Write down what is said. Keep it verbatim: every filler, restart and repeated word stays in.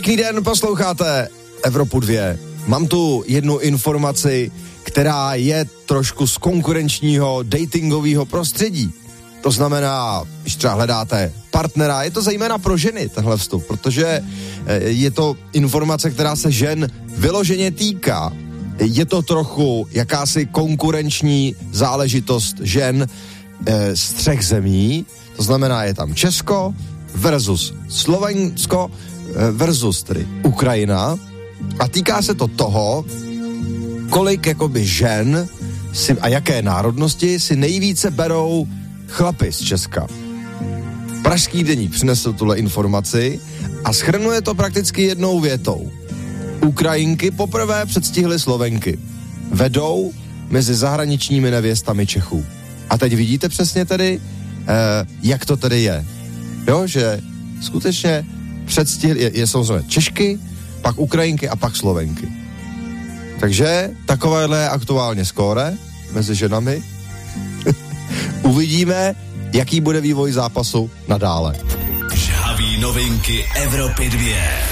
Pěkný den, posloucháte Evropu dva. Mám tu jednu informaci, která je trošku z konkurenčního datingového prostředí. To znamená, když třeba hledáte partnera, je to zejména pro ženy tenhle vstup, protože je to informace, která se žen vyloženě týká. Je to trochu jakási konkurenční záležitost žen e, z třech zemí, to znamená, je tam Česko versus Slovensko versus tedy Ukrajina a týká se to toho, kolik jakoby žen si, a jaké národnosti si nejvíce berou chlapy z Česka. Pražský deník přinesl tuhle informaci a shrnuje to prakticky jednou větou. Ukrajinky poprvé předstihly Slovenky. Vedou mezi zahraničními nevěstami Čechů. A teď vidíte přesně tedy, eh, jak to tedy je. Jo, že skutečně předstihly, je, je samozřejmě Češky, pak Ukrajinky a pak Slovenky. Takže takovéhle je aktuálně skóre mezi ženami. Uvidíme, jaký bude vývoj zápasu nadále. Žhavý novinky Evropy dva.